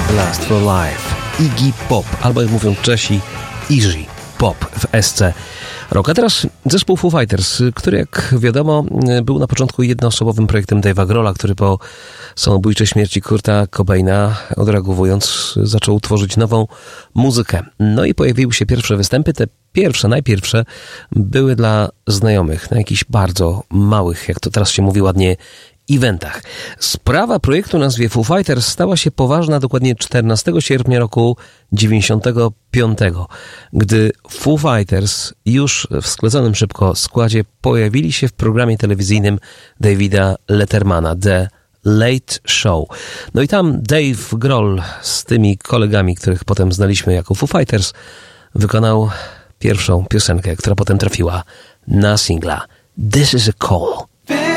Last for Life. Iggy Pop, albo jak mówią Czesi, Iggy Pop w SC Rock. A teraz zespół Foo Fighters, który jak wiadomo był na początku jednoosobowym projektem Dave'a Grohla, który po samobójczej śmierci Kurta Cobaina, odreagowując, zaczął tworzyć nową muzykę. No i pojawiły się pierwsze występy. Te najpierwsze były dla znajomych, na jakichś bardzo małych, jak to teraz się mówi ładnie, eventach. Sprawa projektu o nazwie Foo Fighters stała się poważna dokładnie 14 sierpnia roku 95, gdy Foo Fighters już w skleconym szybko składzie pojawili się w programie telewizyjnym Davida Lettermana, The Late Show. No i tam Dave Grohl z tymi kolegami, których potem znaliśmy jako Foo Fighters, wykonał pierwszą piosenkę, która potem trafiła na singla This is a Call.